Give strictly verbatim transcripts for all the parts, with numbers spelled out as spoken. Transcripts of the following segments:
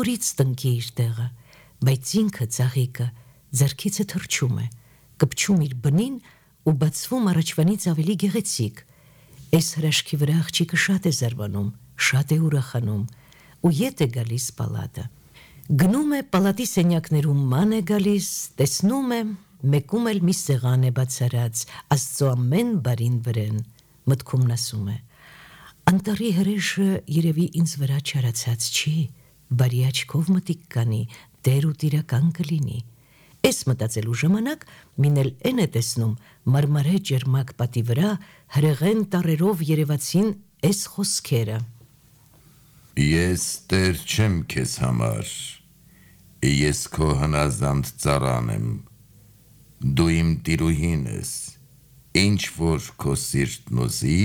նորից տնկի իր տեղը, բայց ինքը ծաղիկը ձեռքիցը թռչում է, կպչում իր բնին ու բացվում առաջվանից ավելի գեղեցիկ։ Այս հրաշքի վրա աղջիկը շատ է զարմանում, շատ է ուրախանում ու ետ է գալիս պալատը։ Գնում է պալատի սենյակներում ման է գալիս, տեսնում է, մեկում էլ մի սեղան է բացարած, Աստծո ամեն բարին վրեն, մտքումն ասում է. անտառի հրեշը երևի ինձ վրա չարացած չի, բարի աչքով մտիկ կանի, դեր ու տիրական կլինի։ Էս մտածելու ժամանակ մին էլ են է տեսնում մարմարե ջերմակ պատի վրա հրեղեն տառերով երևացին էս խոսքերը. Ես տեր չեմ քեզ համար, ես քո հնազանդ ծառան եմ, դու իմ տիրուհին ես, ինչ որ քո սիրտն ուզի,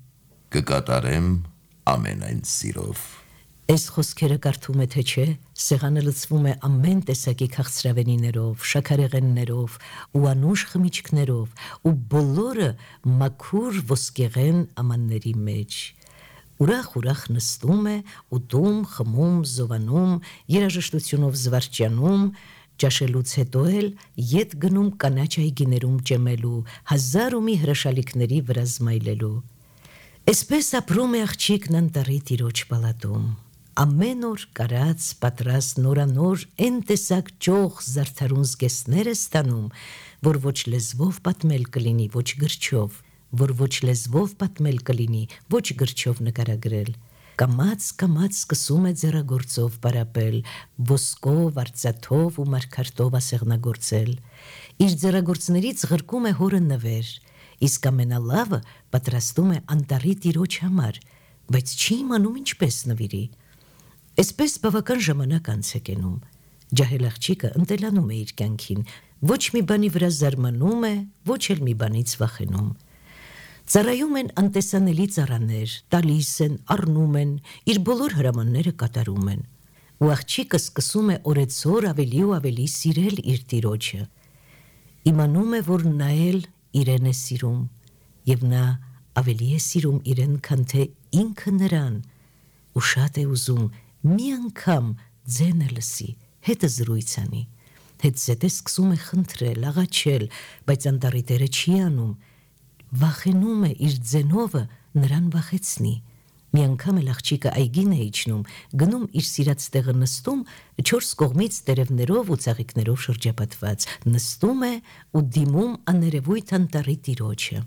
կկատարեմ ամենայն սիրով։ Այս խոսքերը կարդում է թե չէ, սեղանը լցվում է ամեն տեսակի քաղցրավենիներով, շաքարեղեններով ու անուշ խմիչքներով ու բոլորը մաքուր ոսկեղեն ամանների մեջ։ Ուրախ-ուրախ նստում է, ուտում, խմում, զովանում, երաժշտությունով զվարճանում, ճաշելուց հետո էլ ետ գնում կանաչ այգիներում ճեմելու, հազար ու մի հրաշալիքների վրա զմայլելու։ Էսպես ապրում է աղջիկն անտառի տիրոջ պալատում։ Ամեն օր կարած, պատրաստ նորանոր են տեսակ ճոխ զարդարուն զգեստներ է ստանում, որ ոչ լեզվով պատմել կլինի, ոչ գրչով, որ ոչ լեզվով պատմել կլինի, ոչ գրչով նկարագրել։ Կամաց-կամաց սկսում է ձեռագործով պարապել, ոսկով, արծաթով ու մարգարտով ասեղնագործել։ Իր ձեռագործներից ղրկում է հորը նվեր, իսկ ամենալավը պատրաստում է անտառի տիրոջ համար, բայց չի իմանում ինչպես նվիրի։ Էսպես բավական ժամանակ անց է կենում։ Ջահել աղջիկը ընտելանում է իր կյանքին, ոչ մի բանի վրա զարմանում է, ոչ էլ մի բանից վախենում։ Ծառայում են անտեսանելի ծառաներ, տալիս են, առնում են, իր բոլոր հրամանները կատարում են։ Ու աղջիկը սկսում է օրեցօր ավելի ու ավելի սիրել իր տիրոջը։ Իմանում է, որ նա էլ իրեն է սիրում, և նա ավելի է սիրում իրեն, քան թե ինքը նրան, ու շատ է ուզում մի անգամ ձենը լսի, հետը զրույց անի, հետ զետը սկսում է խնդրել, աղաչել, բայց անտառի տերը չի անում, վախենում է իր ձենովը նրան վախեցնի։ Մի անգամ էլ աղջիկը այգին է իջնում, գնում իր սիրած տեղը նստում, չորս կողմից տերևներով ու ծաղիկներով շրջապատված, նստում է ու դիմում աներևույթ անտառի տիրոջը։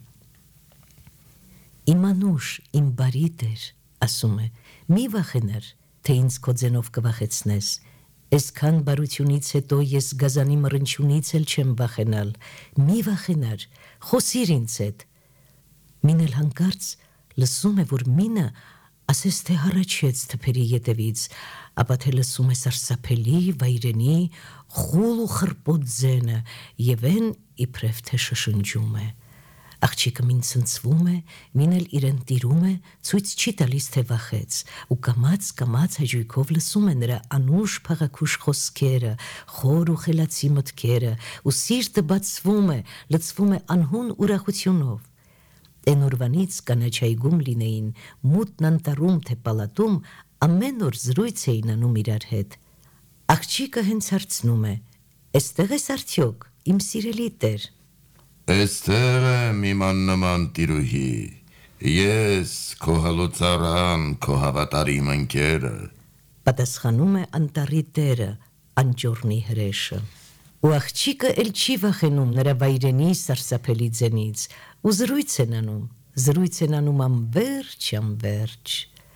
Իմ անուշ, իմ բարի տեր, ասում է, մի վախենար, թե ինձ քո ձենով կվախեցնես, այսքան բարությունից հետո ես գազանի մռնչյունից էլ չեմ վախենալ, մի վախենար, խոսիր ինձ հետ։ Մին էլ հանկարծ լսում է, որ մինը ասես թե հառաչեց թփերի ետևից, ապա թե լսում է սարսափելի, վայրենի, խուլ ու խռպոտ ձենը, և են իբրև թե շշնջում է։ Աղջիկը մին ցնցվում է, մին էլ իրեն տիրում է, ցույց չի տալիս թե վախեց, ու կամաց-կամաց հաճույքով լսում է նրա անուշ փաղաքուշ խոսքերը, խոր ու խելացի մտքերը, ու սիրտը բացվում է, լցվում է անհուն ուրախությունով։ Էն օրվանից կանաչ այգում լինեին, մութն անտառում թե պալատում, ամեն օր զրույց էին անում իրար հետ։ Աղջիկը հենց հարցնում է. «Էստեղ ես արդյոք, իմ սիրելի տեր»։ Էստեղ եմ իմ աննման տիրուհի, ես քո հալոցարան, քո հավատարիմ ընկերը, պատասխանում է անտառի տերը, անճոռնի հրեշը։ Ու աղջիկը էլ չի վախենում նրա վայրենի սարսափելի ձենից, ու զրույց են անում, զրույց են անում անվերջ, անվերջ։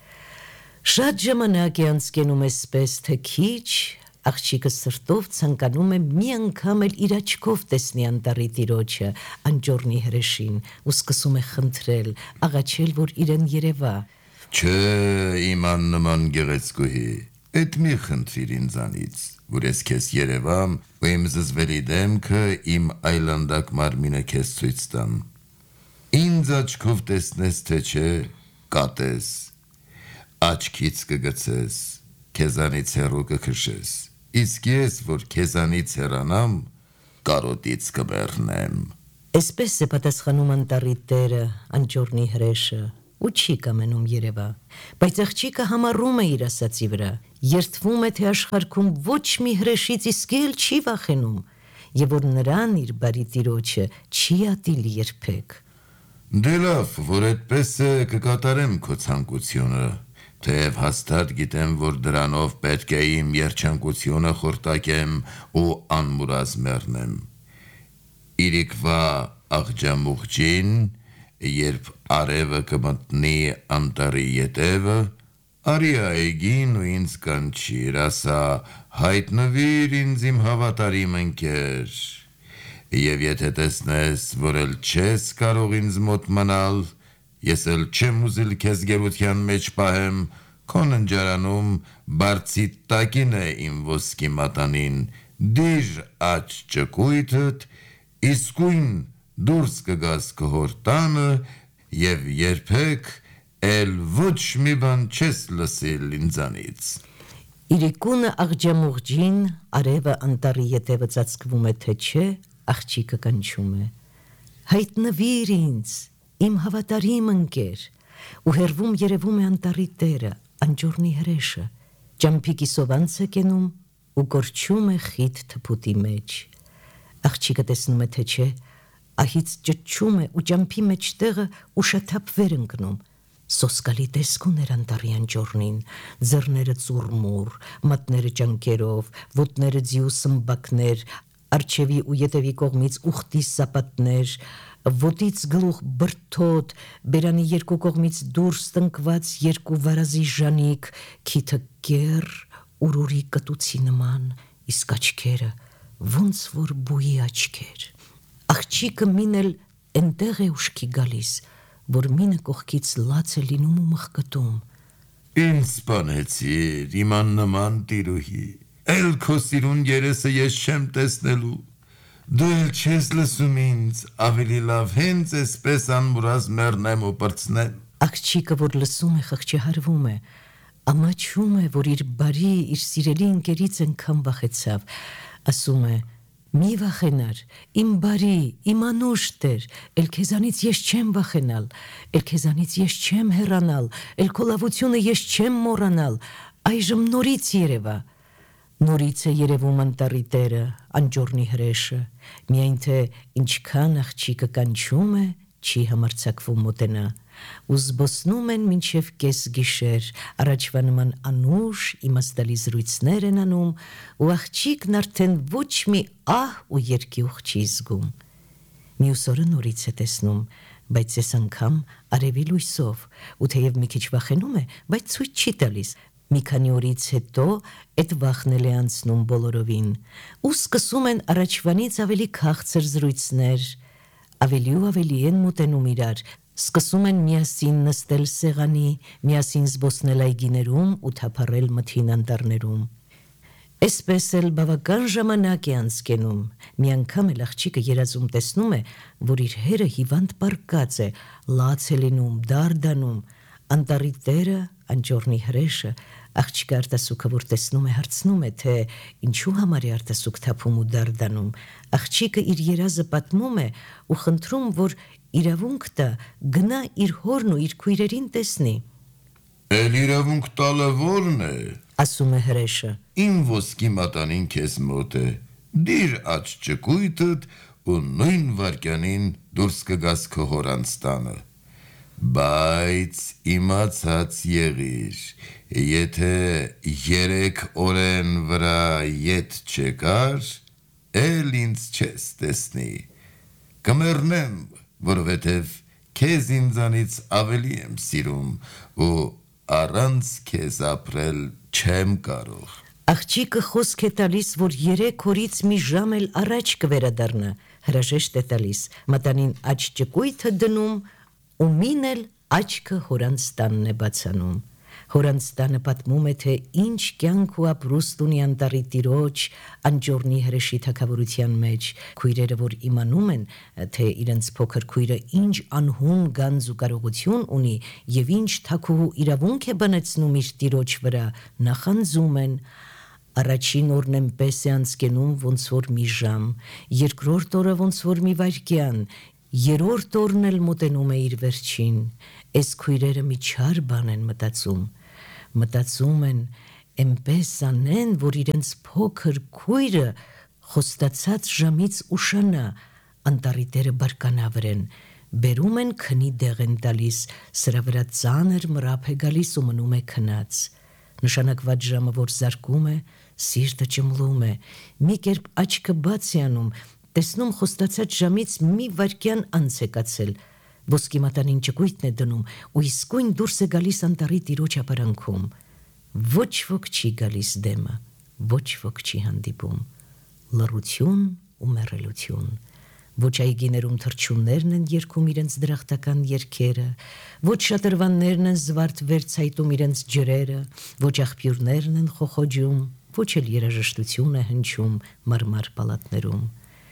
Շատ ժամանակ է անցկենում էսպես, թե քիչ, աղջիկը սրտով ցանկանում է մի անգամ էլ իր աչքով տեսնի անտառի տիրոջը, անճոռնի հրեշին, ու սկսում է խնդրել, աղաչել, որ իրեն երևա։ Չէ, իմ աննման գեղեցկուհի, էդ մի խնդրիր ինձանից, որ ես քեզ երևամ, ու իմ զզվելի դեմքը, իմ այլանդակ մարմինը քեզ ցույց տամ։ Ինձ աչքով տեսնես թե չէ, կատես, աչքից կգցես, քեզանից հեռու կքշես, իսկ ես, որ քեզանից հեռանամ, կարոտից կմեռնեմ։ Էսպես է պատասխանում անտառի տերը, անճոռնի հրեշը, ու չի կամենում երևա, բայց աղջիկը համառում է իր ասացի վրա, երդվում է, թե աշխարհքում ոչ մի հրեշից իսկ էլ չի վախենում, եւ որ նրան իր բարի տիրոջը չի ատիլ երբեք։ Դե լավ, որ այդպես է կկատարեմ քո ցանկությունը, թեև հաստատ գիտեմ, որ դրանով պետք է իմ երջանկությունը խորտակեմ ու անմուրազ մեռնեմ։ Իրիկվա աղջամուղջին, երբ արևը կմտնի անտառի ետևը, արի այգին ու ինձ կանչիր, ասա, հայտնվիր ինձ իմ հավատարիմ ընկեր, եւ եթե տեսնես, որ էլ չես կարող ինձ մոտ մնալ, ես էլ չեմ ուզիլ քեզ գերության մեջ պահեմ, քո ննջարանում բարձի տակին է իմ ոսկի մատանին, դիր աջ ճկույթդ, իսկույն դուրս կգաս քո հոր տանը եւ երբեք էլ ոչ մի բան չես լսել ինձանից։ Իրիկունը աղջամուղջին արևը անտառի ետևը ծածկվում է թե չէ, աղջիկը կանչում է. հայտնվիր ինձ, իմ հավատարիմ ընկեր, ու հեռվում երևում է անտառի տերը, անջորնի հրեշը, ճամփիկի սովանց է կենում ու կորչում է խիտ թփուտի մեջ։ Աղջիկը տեսնում է թե չէ, ահից ճչում է ու ճամփի մեջտեղը ուշաթափ վեր ընկնում։ Սոսկալի տեսք ուներ անտառի անջորնին, ձեռները ծուրմուռ, մատները ճանկերով, ոտները ձիու սմբակներ, արջևի ու ետևի կողմից ուխտի սապատներ, ոտից գլուխ բրդոտ, բերանի երկու կողմից դուրս տնկված երկու վարազի ժանիք, քիթը կեռ, ուրուրի կտուցի նման, իսկ աչքերը ոնց որ բույի աչքեր։ Աղջիկը մին էլ էնտեղ է ուշքի գալիս, որ մինը կողքից լաց է լինում ու մխկտում։ Ինձ սպանեցիր, իմ աննման տիրուհի, էլ քո սիրուն երեսը ես չեմ տեսնելու, դու էլ չես լսում ինձ, ավելի լավ հենց էսպես անմուրազ մեռնեմ ու պրծնեմ։ Աղջիկը, որ լսում է, խղճահարվում է, ամաչում է, որ իր բարի, իր սիրելի ընկերից ենքան վախեցավ, ասում է. մի վախենար, իմ բարի, իմ անուշ Տեր, էլ քեզանից ես չեմ վախենալ, էլ քեզանից ես չեմ հեռանալ, էլ քո լավությունը ես չեմ մոռանալ, այժմ նորից երևա։ Նորից է երևում անտառի տերը, անջորնի հրեշը, միայն թե ինչքան աղջիկը կանչում է, չի համարձակվում մոտենա, ու զբոսնում են մինչև կես գիշեր, առաջվա նման անուշ իմաստալի զրույցներ են անում, ու աղջիկն արդեն ոչ մի ահ ու երկյուղ չի զգում։ Մյուս օրը նորից է տեսնում, բայց այս անգամ արևի լույսով, ու թեև մի քիչ վախենում է, բայց ցույց չի տալիս։ Մի քանի օրից հետո այդ վախն էլ է անցնում բոլորովին, ու սկսում են առաջվանից ավելի քաղցր զրույցներ, ավելի ու ավելի են մոտենում իրար, սկսում են միասին նստել սեղանի, միասին զբոսնել այգիներում ու թափառել մթին անտառներում։ Այսպես էլ բավական ժամանակ է անցկենում, մի անգամ էլ աղջիկը երազում տեսնում է, որ իր հերը հիվանդ պառկած է, լաց է լինում, դարդանում, անտառի տերը, անջորնի հրեշը, աղջիկը արտասուքը, որ տեսնում է, հարցնում է, թե ինչու համար է արտասուք թափում ու դարդանում, աղջիկը իր երազը պատմում է ու խնդրում, որ իրավունք տա, գնա իր հորն ու իր քույրերին տեսնի։ Էլ իրավունք տալը որն է, ասում է հրեշը։ Իմ ոսկի մատանին քեզ մոտ է, դիր աջ ճկույթդ ու նույն վարկյանին դուրս կգաս քո հորանց տանը։ Բայց իմացած եղիր, եթե երեք օրեն վրա ետ չեկար, էլ ինձ չես տեսնի, կմեռնեմ, որովհետև քեզ ինձանից ավելի եմ սիրում ու առանց քեզ ապրել չեմ կարող։ Աղջիկը խոսք է տալիս, որ երեք օրից մի ժամ էլ առաջ կվերադառնա, հրաժեշտ է տալիս, մատանին աջ ճկույթը դնում ու մին էլ աչքը հորանց տանն է բացանում։ Հորանց տանը պատմում է, թե ինչ կյանք ու ապրուստ ունի անտառի տիրոջ, անջորնի հրեշի թագավորության մեջ, քույրերը, որ իմանում են, թե իրենց փոքր քույրը ինչ անհուն գանձ ու կարողություն ունի եւ ինչ թագուհու իրավունք է բնեցնում իր տիրոջ վրա, նախանձում են։ Առաջին օրն էնպես է անցկենում ոնց որ մի ժամ, երկրորդ օրը ոնց որ մի վայրկյան, երրորդ օրն էլ մոտենում է իր վերջին, Այս քույրերը մի չար բան են մտածում, մտածում են էնպես անեն, որ իրենց փոքր քույրը խոստացած ժամից ուշանա, անտառի տերը բարկանավրեն, բերում են քնի դեղ են տալիս, սրա վրա ծանր մրափ է գալիս ու մնում է քնած։ Նշանակված ժամը, որ զարկում է, սիրտը ճմլում է, մի կերպ աչքը բաց է անում, տեսնում խոստացած ժամից մի վայրկյան անց է կացել, ոսկի մատանին ճկույթն է դնում ու իսկույն դուրս է գալիս անտառի տիրոջ ապարանքում։ Ոչ ոք չի գալիս դեմը, ոչ ոք չի հանդիպում, լռություն ու մեռելություն։ Ոչ այգիներում թռչուններն են երգում իրենց դրախտական երգերը, ոչ շատրվաններն են զվարթ վերցայտում իրենց ջրերը, ոչ աղբյուրներն են խոխոջում, ոչ էլ երաժշտություն է հնչում մարմար պալատներում։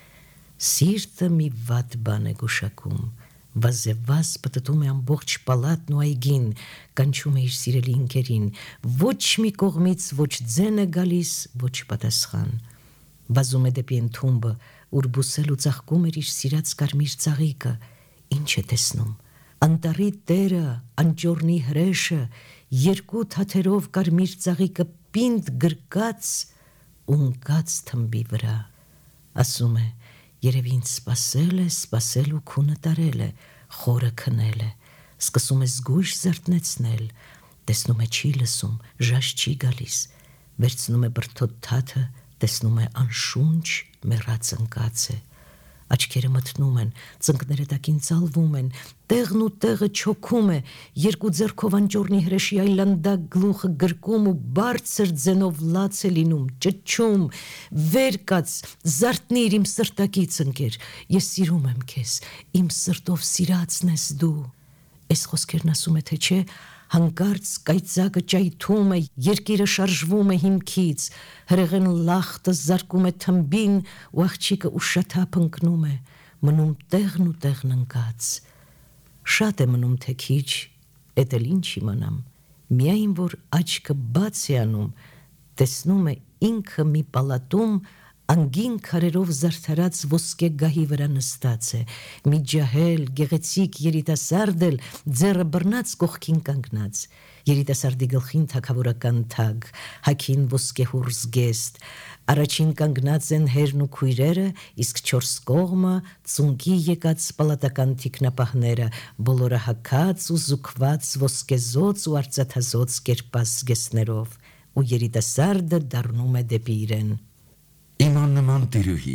Սիրտը մի վատ բան է գուշակում, վազևազ պտտում է ամբողջ պալատն ու այգին, կանչում է իր սիրելի ինքերին, ոչ մի կողմից ոչ ձեն է գալիս, ոչ պատասխան։ Վազում է դեպի ընթումբը, ուր բուսել ու ծաղկում էր իր սիրած կարմիր ծաղիկը, ինչ է տեսնում։ Անտառի տերը, անճոռնի հրեշը, երկու թաթերով կարմիր ծաղիկը պինդ գրկած ու ընկած թմբի վրա։ Ասում է, երևի ինձ սպասել է, սպասել ու քունը տարել է, խորը քնել է, սկսում է զգույշ զարթնեցնել, տեսնում է չի լսում, ժաշ չի գալիս, վերցնում է բրդոտ թաթը, տեսնում է անշունչ մեռած ընկած է, աչքերը մթնում են, ծնկները տակին ծալվում են, տեղն ու տեղը չոքում է, երկու ձեռքով անճոռնի հրեշի այլանդակ գլուխը գրկում ու բարձր ձենով լաց է լինում, ճչում, վեր կաց, զարթնիր իմ սրտակից ընկեր, ես սիրում եմ քեզ, իմ սրտով սիրածն ես դու։ Այս խոսքերն ասում է, թե չէ, հանկարծ կայծակը ճայթում է, երկիրը շարժվում է հիմքից, հրեղեն լախտը զարկում է թմբին ու աղջիկը ուշաթափ ընկնում է, մնում տեղն ու տեղն ընկած։ Շատ է մնում թե քիչ, էդ էլ ինչ իմանամ, միայն որ աչքը բաց է անում, տեսնում է ինքը մի պալատում անգին քարերով զարդարած ոսկե գահի վրա նստած է, մի ջահել, գեղեցիկ երիտասարդ էլ ձեռը բռնած կողքին կանգնած, երիտասարդի գլխին թագավորական թագ, հագին ոսկեհուռ զգեստ, առաջին կանգնած են հերն ու քույրերը, իսկ չորս կողմը ծունկի եկած պալատական թիկնապահները, բոլորը հագած ու զուգված ոսկեզոծ ու արծաթազոծ կերպած զգեստներով, ու երիտասարդը դառնում է դեպի իրեն։ Իմ աննման տիրուհի,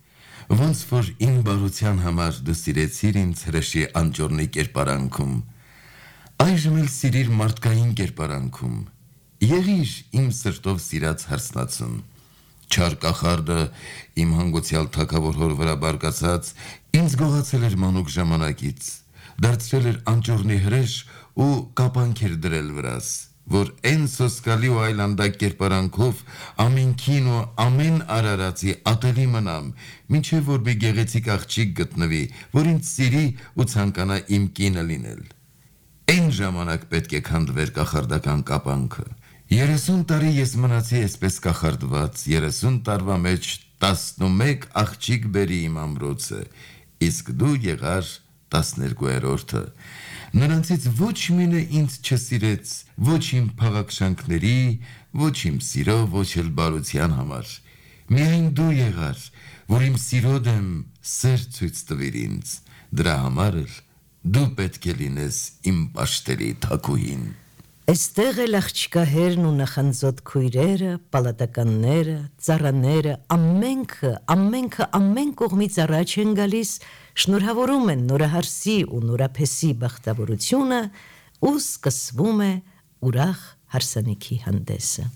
ոնց որ իմ բարության համար դու սիրեցիր ինձ հրեշի անճոռնի կերպարանքում, այժմ էլ սիրիր մարդկային կերպարանքում, եղիր իմ սրտով սիրած հարսնացուն, չար կախարդը իմ հանգուցյալ թագավոր հոր վրա բարկացած, ինձ գողացել էր մանուկ ժամանակից, դարձրել էր անճոռնի հրեշ ու կապանք էր դրել վրաս, որ են սոսկալի ու այլանդակ կերպարանքով ամենքին ու ամեն արարածի ատելի մնամ, մինչև որ մի գեղեցիկ աղջիկ գտնվի, որ ինձ սիրի ու ցանկանա իմ կինը լինել։ Այն ժամանակ պետք է քանդվեր կախարդական կապանքը։ երեսուն տարի ես մնացի այսպես կախարդված, երեսուն տարվա մեջ տասնումեկ աղջիկ բերի իմ ամրոցը, իսկ դու եղար տասներկուերորդը։ Նրանցից ոչ մինը ինձ չսիրեց, ոչ իմ փաղաքշանքների, ոչ իմ սիրո, ոչ էլ բարության համար։ Միայն դու եղար, որ իմ սիրո դեմ սեր ցույց տվիր ինձ, դրա համար էլ դու պետք է լինես իմ պաշտելի թագուհին։ Այստեղ էլ աղջկահերն ու նախանձոտ քույրերը, պալատականները, ծառաները, ամենքը, ամենքը ամեն կողմից առաջ են գալիս, շնորհավորում են նորահարսի ու նորափեսի բախտավորությունը ու սկսվում է ուրախ հարսանիքի հանդեսը։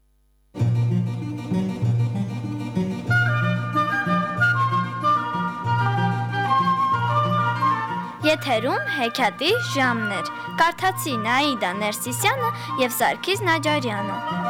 Եթերում հեքիաթի ժամներ, կարդացի Նաիդա Ներսիսյանը և Սարգիս Նաջարյանը։